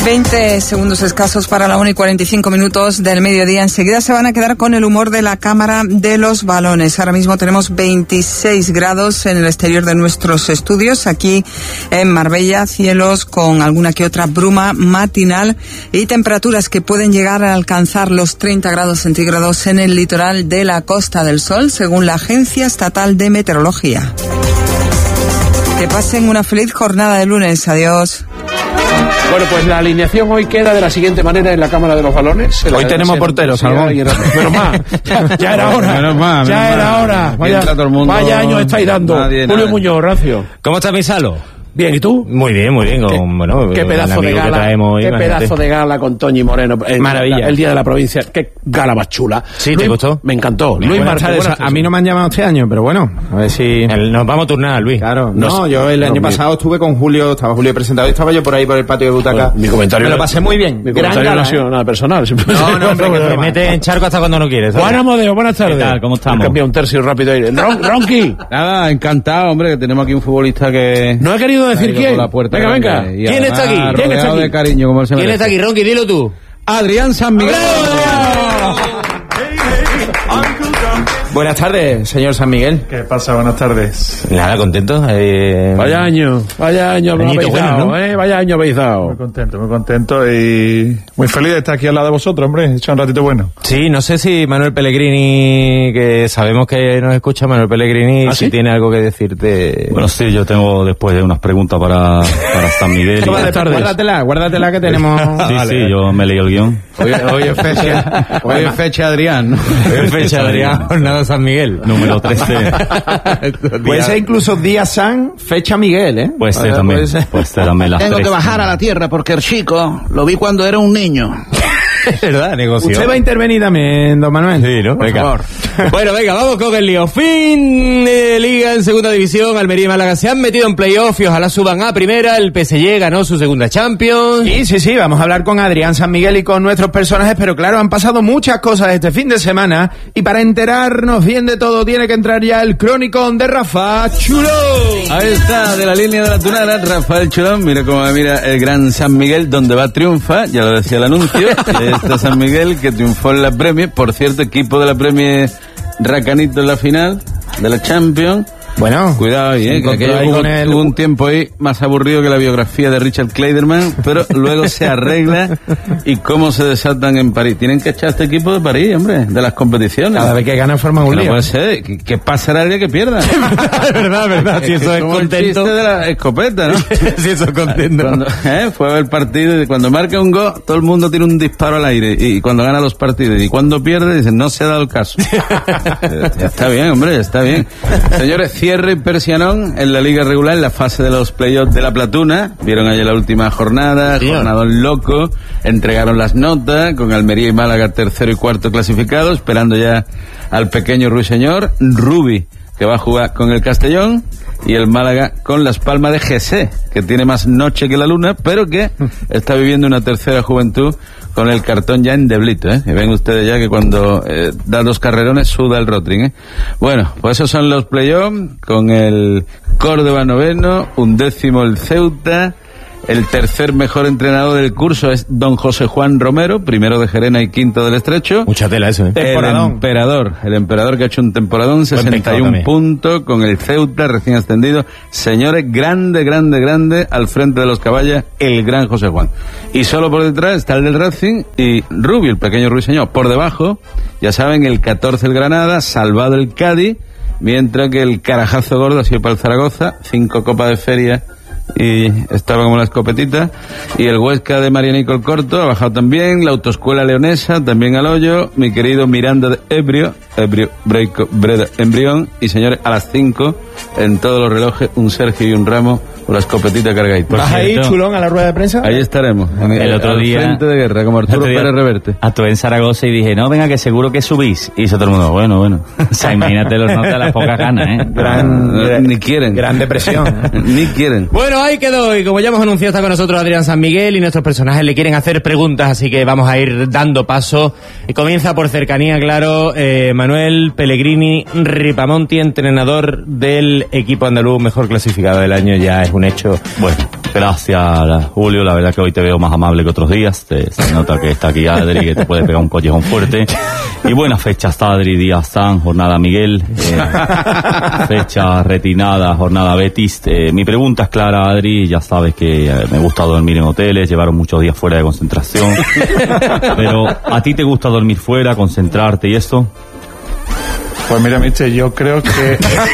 20 segundos escasos para la 1:45 del mediodía. Enseguida se van a quedar con el humor de la cámara de los balones. Ahora mismo tenemos 26 grados en el exterior de nuestros estudios. Aquí en Marbella, cielos con alguna que otra bruma matinal y temperaturas que pueden llegar a alcanzar los 30 grados centígrados en el litoral de la Costa del Sol, según la Agencia Estatal de Meteorología. Que pasen una feliz jornada de lunes. Adiós. Bueno, pues la alineación hoy queda de la siguiente manera en la Cámara de los Balones. Hoy tenemos porteros, Salmón. Menos más, ya era hora. Ya era hora. Vaya año estáis dando. Julio Muñoz, Rancio. ¿Cómo está mi Salo? Bien, ¿y tú? Muy bien, muy bien. Qué pedazo de gala, qué pedazo de gala con Toñi Moreno. Maravilla. El día de la provincia. Qué gala más chula. Sí, Luis, ¿te gustó? Me encantó. Luis Martínez. A mí no me han llamado este año, pero bueno, a ver si... Nos vamos a turnar, Luis. Claro. No, yo el año pasado estuve con Julio, estaba Julio presentado y estaba yo por ahí por el patio de butaca. Mi comentario... Me lo pasé muy bien. Mi comentario no ha sido nada personal. No, hombre, que te metes en charco hasta cuando no quieres. Juan Amadeo, buenas tardes. ¿Qué tal? ¿Cómo estamos? Cambia un tercio rápido ahí. Ronqui. Nada, encantado, hombre, que tenemos aquí un futbolista que... No he querido decir quién. Venga. ¿Quién está aquí? ¿Quién está aquí? De cariño, como ¿Quién está aquí, Ronqui? Dilo tú. Adrián San Miguel. Buenas tardes, señor San Miguel. ¿Qué pasa? Buenas tardes. Nada, contento. Vaya año habéis dado, ¿no? Vaya año habéis dado. Muy contento y muy feliz de estar aquí al lado de vosotros, hombre. He hecho un ratito bueno. Sí, no sé si Manuel Pellegrini, que sabemos que nos escucha Manuel Pellegrini, si tiene algo que decirte. Bueno, sí, yo tengo después unas preguntas para San Miguel. Guárdatela que tenemos. Sí, yo me leí el guión. Hoy es fecha Adrián, ¿no? Hoy es fecha Adrián, jornada San Miguel. Número 13. Puede ser incluso día San, fecha Miguel, ¿eh? Puede ser también. Puede ser también las Tengo 13. que bajar a la tierra porque el chico lo vi cuando era un niño. Es verdad, negocio. Usted va a intervenir también, don Manuel. Sí, ¿no? Por favor. Bueno, venga, vamos con el lío. Fin de Liga en segunda división. Almería y Málaga se han metido en playoff y ojalá suban a primera. El PSG ganó su segunda Champions. Sí, vamos a hablar con Adrián San Miguel y con nuestros personajes, pero claro, han pasado muchas cosas este fin de semana y para enterarnos bien de todo tiene que entrar ya el Chronicon de Rafa Chulón. Ahí está, de la línea de la tunara, Rafael Chulón. Mira cómo mira el gran San Miguel, donde va triunfa, ya lo decía el anuncio. Está San Miguel, que triunfó en la Premier. Por cierto, equipo de la Premier Racanito en la final de la Champions. Bueno, cuidado ahí, que aquello hubo un tiempo ahí más aburrido que la biografía de Richard Kleiderman, pero luego se arregla y cómo se desatan en París. Tienen que echar este equipo de París, hombre, de las competiciones. Cada vez que ganan forman un lío. No puede ser, ¿qué pasará el día que pierdan? verdad, si eso es como contento. El chiste de la escopeta, ¿no? Si eso es contento. Cuando, fue a ver el partido y cuando marca un gol, todo el mundo tiene un disparo al aire y cuando gana los partidos y cuando pierde, dicen, no se ha dado el caso. Está bien, hombre, está bien. Señores, cierre y persianón en la liga regular, en la fase de los playoffs de la Platuna. Vieron ayer la última jornada, jornadón loco, entregaron las notas con Almería y Málaga tercero y cuarto clasificados, esperando ya al pequeño ruiseñor, Rubi, que va a jugar con el Castellón, y el Málaga con Las Palmas de Gesé, que tiene más noche que la luna, pero que está viviendo una tercera juventud con el cartón ya en deblito, ¿eh? Y ven ustedes ya que cuando da los carrerones suda el Rotring, ¿eh? Bueno, pues esos son los playoffs, con el Córdoba noveno, 11º el Ceuta. El tercer mejor entrenador del curso es don José Juan Romero, primero de Gerena y quinto del Estrecho. Mucha tela eso, ¿eh? El emperador que ha hecho un temporadón, 61 puntos con el Ceuta recién ascendido. Señores, grande, al frente de los caballas, el gran José Juan. Y solo por detrás está el del Racing y Rubio, el pequeño ruiseñor. Por debajo, ya saben, el 14 el Granada, salvado el Cádiz, mientras que el carajazo gordo ha sido para el Zaragoza, 5 copas de feria y estaba como la escopetita. Y el Huesca de Marianico el Corto ha bajado también, la Autoescuela Leonesa también al hoyo, mi querido Miranda de Ebrio, Breico, Breda, Embrión. Y señores, a las 5 en todos los relojes un Sergio y un Ramos con la escopetita cargadita. ¿Vas ahí, Chulón, a la rueda de prensa? Ahí estaremos, el otro día, frente de guerra, como Arturo Pérez Reverte. Actué en Zaragoza y dije, no, venga, que seguro que subís. Y dice todo el mundo, bueno. O sea, imagínate los notas, las pocas ganas, ¿eh? Ni quieren. Gran depresión. Ni quieren. Bueno, ahí quedó. Y como ya hemos anunciado, está con nosotros Adrián San Miguel y nuestros personajes le quieren hacer preguntas, así que vamos a ir dando paso. Y comienza por cercanía, claro, Manuel Pellegrini Ripamonti, entrenador del equipo andaluz mejor clasificado del año, ya es un hecho. Bueno, gracias, Julio. La verdad que hoy te veo más amable que otros días. Se nota que está aquí Adri, que te puede pegar un collejón fuerte. Y buenas fechas, Adri, día San, jornada Miguel, fecha retinada, jornada Betis. Mi pregunta es clara, Adri. Ya sabes que me gusta dormir en hoteles, llevaron muchos días fuera de concentración. Pero, ¿a ti te gusta dormir fuera, concentrarte y eso? Pues mira, mister, yo creo que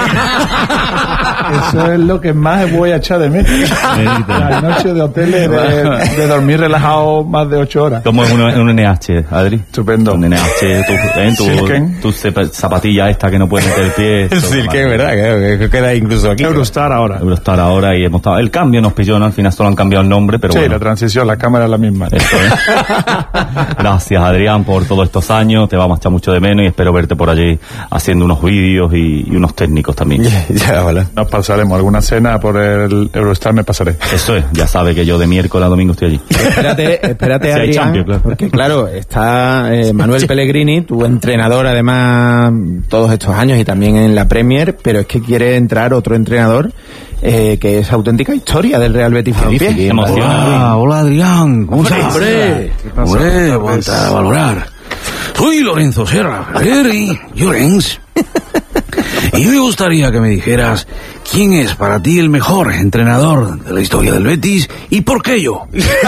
eso es lo que más voy a echar de menos. Las noches de hoteles, de dormir relajado más de 8 horas. ¿Cómo es un NH, Adri? Estupendo. Un NH, tu zapatilla esta que no puedes meter el pie. El Silken, ¿verdad? Que queda incluso aquí. Eurostar ahora y hemos estado... El cambio nos pilló, ¿no? Al final solo han cambiado el nombre, pero sí, bueno. La transición, la cámara es la misma. Eso es. Gracias, Adrián, por todos estos años. Te vamos a echar mucho de menos y espero verte por allí haciendo unos vídeos y unos técnicos también. Ya, vale. Nos pasaremos alguna cena por el Eurostar, me pasaré. Eso es, ya sabe que yo de miércoles a domingo estoy allí. Espérate, Adrián, Champions, claro. Porque claro, está Manuel Pellegrini, tu entrenador además todos estos años y también en la Premier, pero es que quiere entrar otro entrenador que es auténtica historia del Real Betis Balompié. Hola Adrián, ¿cómo estás? Hombre, aguanta a valorar. Soy Lorenzo Serra, Llorens. Y me gustaría que me dijeras quién es para ti el mejor entrenador de la historia del Betis y por qué yo.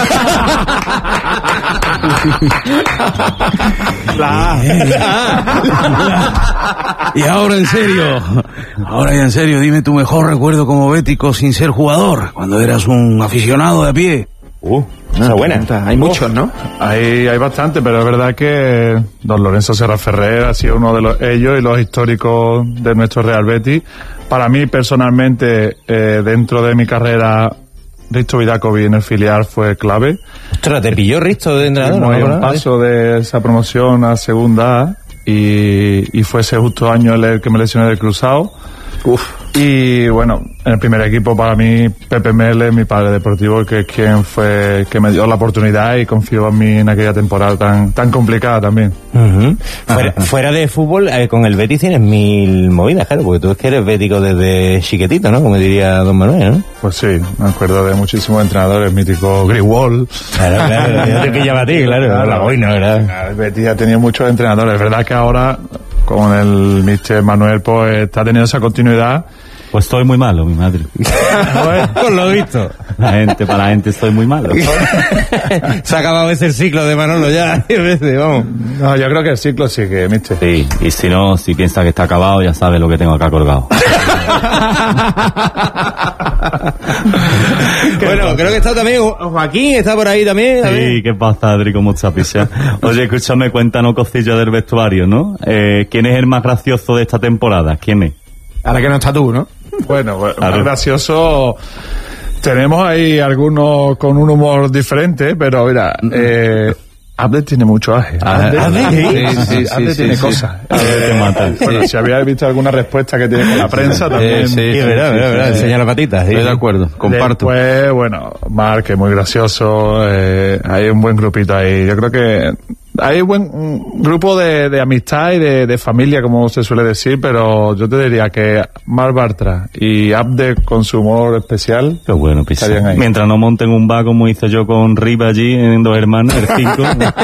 Y ahora ya en serio, dime tu mejor recuerdo como bético sin ser jugador, cuando eras un aficionado de a pie. Buena. Hay muchos, ¿no? Hay bastante, pero es verdad que don Lorenzo Serra Ferrer ha sido uno de ellos y los históricos de nuestro Real Betis. Para mí, personalmente, dentro de mi carrera, Risto Vidakovic en el filial fue clave. Ostras, te pilló Risto de entrenador. Hay un paso de esa promoción a segunda A y fue ese justo año el que me lesioné del cruzado. Y bueno, en el primer equipo para mí Pepe Mele, mi padre deportivo, que es quien fue que me dio la oportunidad y confió en mí en aquella temporada tan complicada también. Fuera de fútbol, con el Betis tienes 1000 movidas, claro, porque tú es que eres bético desde chiquitito, ¿no? Como diría don Manuel, ¿no? Pues sí, me acuerdo de muchísimos entrenadores, mítico Greenwald. Claro, ya te pillaba a ti, claro. La boina, ¿verdad? El Betis ha tenido muchos entrenadores, es verdad que ahora con el Mister Manuel pues está teniendo esa continuidad. Pues estoy muy malo, mi madre. Por lo visto. Para la gente estoy muy malo. Se ha acabado ese ciclo de Manolo ya. Vamos. No, yo creo que el ciclo sigue, mister. Sí, y si no, si piensa que está acabado, ya sabe lo que tengo acá colgado. Bueno, creo que está también Joaquín, está por ahí también. Sí, ¿qué pasa, Adri? ¿Cómo estás, picha? Oye, escúchame, cuéntanos cosillas del vestuario, ¿no? ¿Quién es el más gracioso de esta temporada? ¿Quién es? Ahora que no está tú, ¿no? Bueno, más gracioso. Tenemos ahí algunos con un humor diferente, pero mira, Abde tiene mucho aje. Abde tiene cosas. Bueno, si habíais visto alguna respuesta que tiene con la prensa también. Sí, verdad, enseña la patita. Estoy de acuerdo, comparto. Después, bueno, Marc, que es muy gracioso, hay un buen grupito ahí. Yo creo que hay un buen grupo de amistad y de familia, como se suele decir, pero yo te diría que Marc Bartra y Abde con su humor especial. Qué bueno, mientras no monten un bar como hice yo con Riva allí en Dos Hermanos, el 5,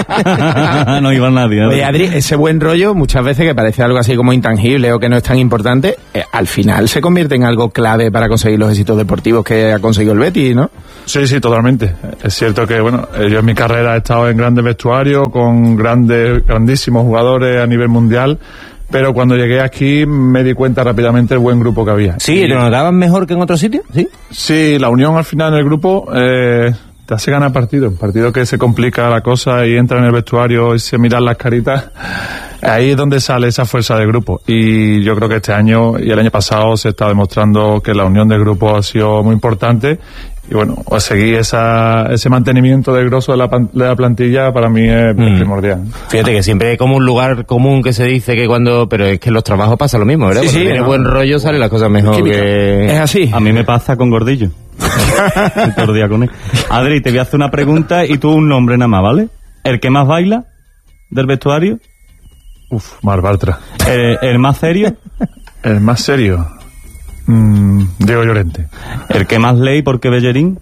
no iba nadie. Oye, Adri, ese buen rollo, muchas veces que parece algo así como intangible o que no es tan importante, al final se convierte en algo clave para conseguir los éxitos deportivos que ha conseguido el Betis, ¿no? Sí, totalmente. Es cierto que, bueno, yo en mi carrera he estado en grandes vestuarios con grandísimos jugadores a nivel mundial, pero cuando llegué aquí me di cuenta rápidamente del buen grupo que había. Sí, ¿lo notaban mejor que en otros sitios? Sí, la unión al final en el grupo te hace ganar partido. Un partido que se complica la cosa y entra en el vestuario y se miran las caritas. Ahí es donde sale esa fuerza del grupo. Y yo creo que este año y el año pasado se está demostrando que la unión del grupo ha sido muy importante. Y bueno, seguir ese mantenimiento del grosso de la plantilla para mí es primordial. Fíjate que siempre hay como un lugar común que se dice que pero es que en los trabajos pasa lo mismo, ¿verdad? Cuando tiene buen rollo salen las cosas mejor que... Es así. A mí me pasa con Gordillo. Todo el día con él. Adri, te voy a hacer una pregunta y tú un nombre nada más, ¿vale? ¿El que más baila del vestuario? Marc Bartra. ¿El más serio? El más serio. Diego Llorente. ¿El que más lee porque Bellerín?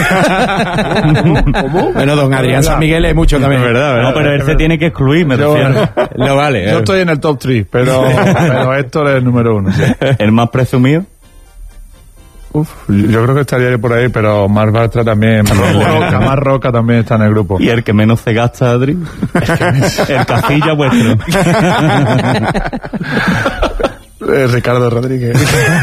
¿Cómo? Bueno, don Adrián San Miguel es mucho también. ¿Verdad? No, pero él se tiene que excluir, me refiero. No vale. Yo estoy en el top 3, pero Héctor es el número 1. Sí. ¿El más presumido? Yo creo que estaría por ahí, pero Mar Bartra también. Mar Roca también está en el grupo. ¿Y el que menos se gasta, Adri? El Castilla vuestro. Ricardo Rodríguez.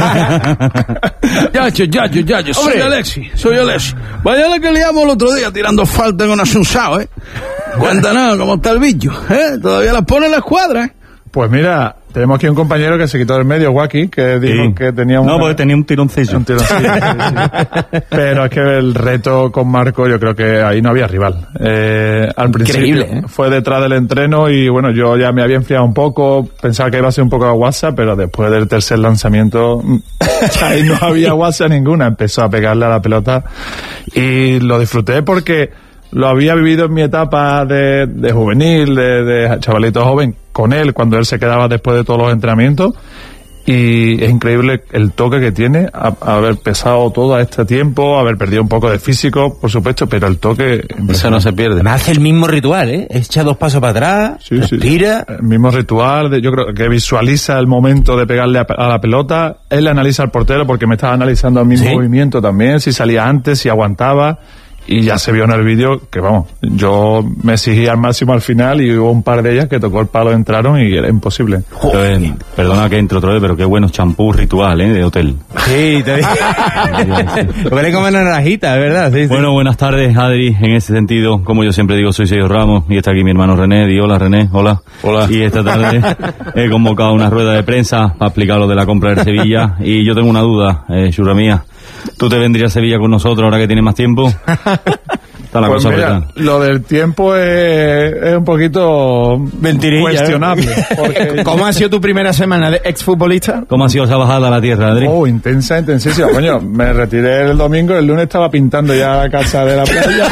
Yacho, soy Alexi. Vaya la que liamos el otro día tirando falta con Asunsao, Cuéntanos cómo está el bicho, Todavía las pone en la escuadra, Pues mira, tenemos aquí un compañero que se quitó del medio, Joaquín, que dijo que tenía un... No, porque tenía un tironcillo. Sí. Pero es que el reto con Marco, yo creo que ahí no había rival. Al principio fue detrás del entreno y bueno, yo ya me había enfriado un poco, pensaba que iba a ser un poco de guasa, pero después del tercer lanzamiento, ahí no había guasa ninguna. Empezó a pegarle a la pelota y lo disfruté porque lo había vivido en mi etapa de juvenil, de chavalito joven, con él, cuando él se quedaba después de todos los entrenamientos, y es increíble el toque que tiene, haber pesado todo este tiempo, haber perdido un poco de físico, por supuesto, pero el toque... Eso no se pierde. Me hace el mismo ritual, Echa 2 pasos para atrás, respira... Sí. El mismo ritual, yo creo que visualiza el momento de pegarle a la pelota, él analiza al portero, porque me estaba analizando el mismo movimiento también, si salía antes, si aguantaba... Y ya se vio en el vídeo que, vamos, yo me exigí al máximo al final y hubo un par de ellas que tocó el palo, entraron y era imposible. Perdona que entre otra vez, pero qué buenos champús ritual, de hotel. Sí, te digo. Huele como naranjita, es verdad. Sí. Bueno, buenas tardes, Adri. En ese sentido, como yo siempre digo, soy Sergio Ramos y está aquí mi hermano René. Di hola, René. Hola. Y esta tarde he convocado una rueda de prensa para explicar lo de la compra del Sevilla. Y yo tengo una duda, churra mía. ¿Tú te vendrías a Sevilla con nosotros ahora que tienes más tiempo? Está la cosa mira, lo del tiempo es un poquito cuestionable. Porque... ¿Cómo ha sido tu primera semana de exfutbolista? ¿Cómo ha sido esa bajada a la tierra, Adri? Intensísima. Coño, me retiré el domingo, el lunes estaba pintando ya la casa de la playa.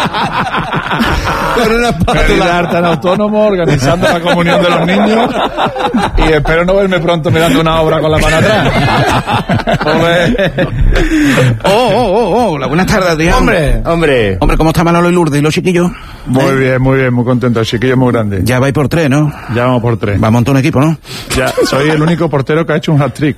Con una espátula. Tan autónomo, organizando la comunión de los niños. Y espero no verme pronto mirando una obra con la mano atrás. Buenas tardes, Adrián. Hombre, ¿cómo está Manolo y Lourdes y los chiquillos? Muy bien, muy contento. El chiquillo es muy grande. Ya vais por 3, ¿no? Ya vamos por 3. Va a montar un equipo, ¿no? Ya, soy el único portero que ha hecho un hat-trick.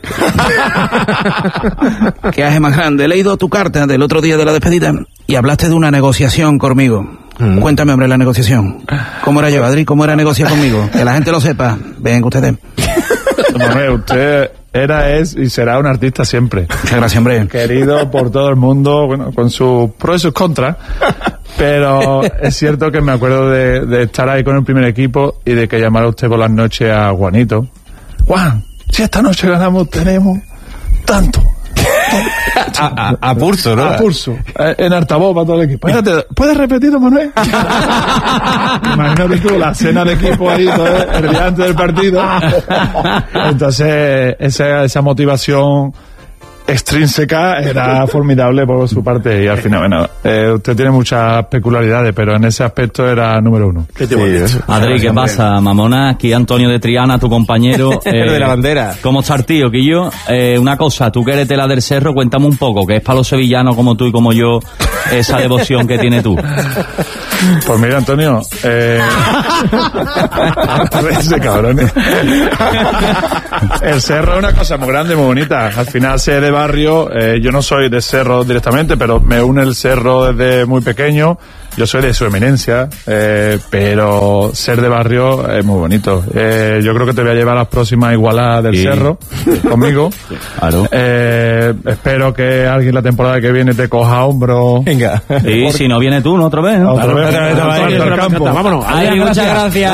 ¿Qué haces más grande? He leído tu carta del otro día de la despedida y hablaste de una negociación conmigo. Cuéntame, hombre, la negociación. ¿Cómo era yo, Adri? ¿Cómo era negociar conmigo? Que la gente lo sepa. Venga ustedes. Manuel, usted es y será un artista siempre. Muchas gracias, hombre. Querido por todo el mundo, bueno, con sus pros y sus contras. Pero es cierto que me acuerdo de estar ahí con el primer equipo y de que llamara usted por las noches a Juanito. Juan, si esta noche ganamos, tenemos tanto. A pulso, ¿no? A pulso. En altavoz para todo el equipo. Espérate, ¿puedes repetirlo, Manuel? Imagínate tú, la cena de equipo ahí, todo el día antes del partido. Entonces, esa motivación extrínseca era formidable por su parte y al final, bueno, usted tiene muchas peculiaridades, pero en ese aspecto era número 1. Adri, ¿qué pasa, mamona? Aquí Antonio de Triana, tu compañero. De la bandera. ¿Cómo está el tío, Quillo? Una cosa, tú que eres de la del Cerro, cuéntame un poco, que es para los sevillanos como tú y como yo, esa devoción que tienes tú. Pues mira, Antonio, ese cabrón, el Cerro es una cosa muy grande, muy bonita. Al final ser de barrio, yo no soy de Cerro directamente, pero me une el Cerro desde muy pequeño. Yo soy de su eminencia, pero ser de barrio es muy bonito. Yo creo que te voy a llevar a las próximas igualadas del Cerro conmigo. Claro. Espero que alguien la temporada que viene te coja a hombro. Venga. Y si no viene tú, ¿no? Otra vez, ¿no? Otra vez. Vámonos. Muchas gracias.